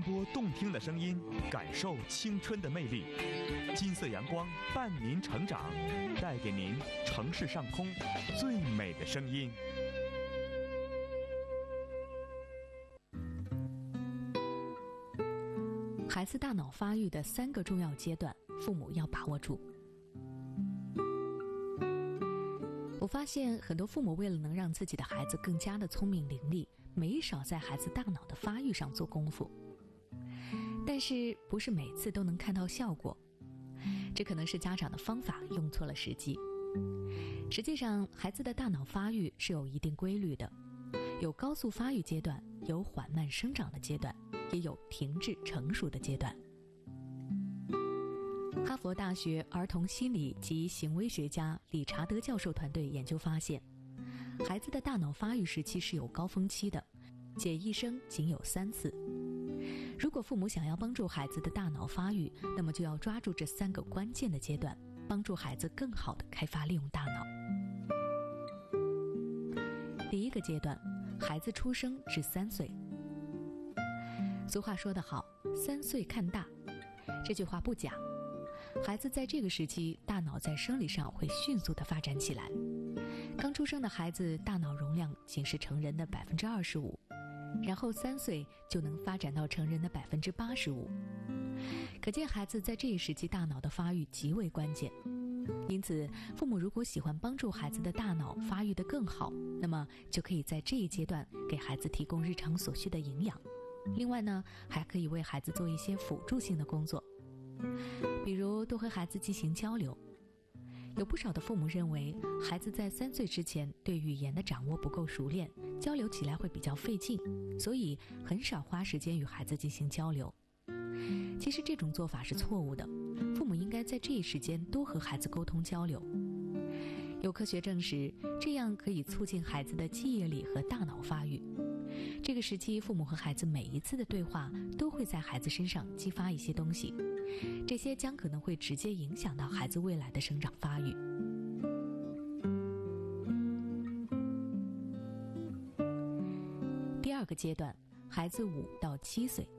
传播动听的声音，感受青春的魅力。金色阳光伴您成长，带给您城市上空最美的声音。 孩子大脑发育的3个重要阶段，父母要把握住。我发现很多父母为了能让自己的孩子更加的聪明伶俐，没少在孩子大脑的发育上做功夫。但是不是每次都能看到效果，这可能是家长的方法用错了时机。实际上，孩子的大脑发育是有一定规律的，有高速发育阶段，有缓慢生长的阶段，也有停滞成熟的阶段。哈佛大学儿童心理及行为学家理查德教授团队研究发现，孩子的大脑发育时期是有高峰期的，且一生仅有3次。如果父母想要帮助孩子的大脑发育，那么就要抓住这3个关键的阶段，帮助孩子更好地开发利用大脑。第1个阶段，孩子出生至3岁。俗话说得好，3岁看大，这句话不假。孩子在这个时期，大脑在生理上会迅速地发展起来。刚出生的孩子大脑容量仅是成人的25%，然后3岁就能发展到成人的85%。可见孩子在这一时期大脑的发育极为关键。因此，父母如果喜欢帮助孩子的大脑发育得更好，那么就可以在这一阶段给孩子提供日常所需的营养。另外呢，还可以为孩子做一些辅助性的工作，比如多和孩子进行交流。有不少的父母认为，孩子在3岁之前对语言的掌握不够熟练，交流起来会比较费劲，所以很少花时间与孩子进行交流。其实这种做法是错误的，父母应该在这一时间多和孩子沟通交流。有科学证实，这样可以促进孩子的记忆力和大脑发育。这个时期，父母和孩子每一次的对话都会在孩子身上激发一些东西，这些将可能会直接影响到孩子未来的生长发育。第2个阶段，孩子5到7岁。